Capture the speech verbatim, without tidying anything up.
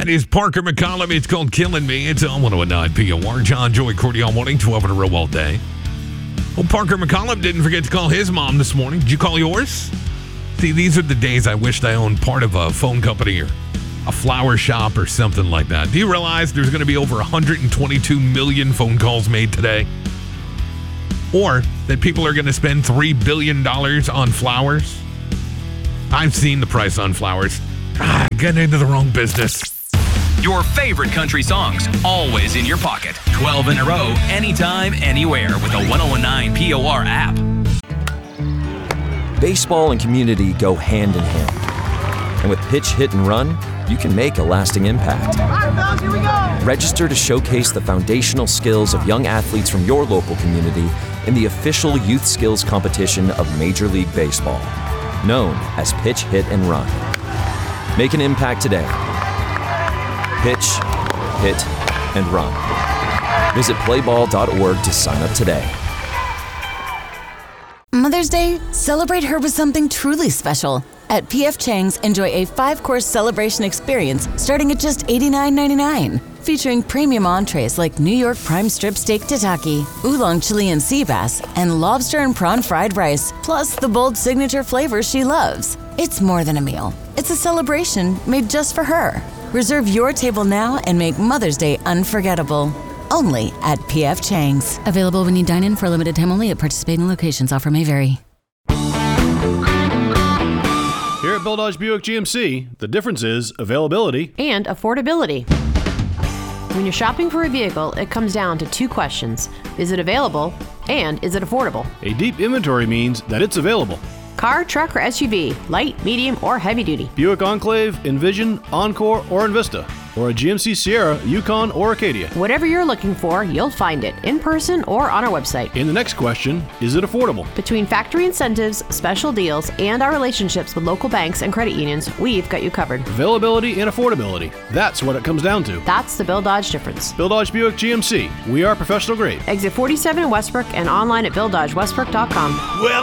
That is Parker McCollum. It's called Killing Me. It's on one oh nine P O R. John Joy Cordial morning, twelve in a row all day. Well, Parker McCollum didn't forget to call his mom this morning. Did you call yours? See, these are the days I wished I owned part of a phone company or a flower shop or something like that. Do you realize there's going to be over one hundred twenty-two million phone calls made today? Or that people are going to spend three billion dollars on flowers? I've seen the price on flowers. Ah, getting into the wrong business. Your favorite country songs, always in your pocket. twelve in a row, anytime, anywhere with the one oh nine P O R app. Baseball and community go hand in hand. And with Pitch, Hit, and Run, you can make a lasting impact. All right, fellas, here we go. Register to showcase the foundational skills of young athletes from your local community in the official youth skills competition of Major League Baseball, known as Pitch, Hit, and Run. Make an impact today. Pitch, hit, and run. Visit play ball dot org to sign up today. Mother's Day, celebrate her with something truly special. At P F Chang's, enjoy a five-course celebration experience starting at just eighty-nine ninety-nine. Featuring premium entrees like New York prime strip steak tataki, oolong Chilean sea bass, and lobster and prawn fried rice, plus the bold signature flavors she loves. It's more than a meal. It's a celebration made just for her. Reserve your table now and make Mother's Day unforgettable. Only at P F Chang's. Available when you dine in for a limited time only at participating locations. Offer may vary. Here at Bill Dodge Buick G M C, the difference is availability and affordability. When you're shopping for a vehicle, it comes down to two questions. Is it available and is it affordable? A deep inventory means that it's available. Car, truck, or S U V, light, medium, or heavy duty. Buick Enclave, Envision, Encore, or Envista. Or a G M C Sierra, Yukon, or Acadia. Whatever you're looking for, you'll find it in person or on our website. And the next question, is it affordable? Between factory incentives, special deals, and our relationships with local banks and credit unions, we've got you covered. Availability and affordability. That's what it comes down to. That's the Bill Dodge difference. Bill Dodge Buick G M C. We are professional grade. Exit forty-seven in Westbrook and online at bill dodge westbrook dot com. Well,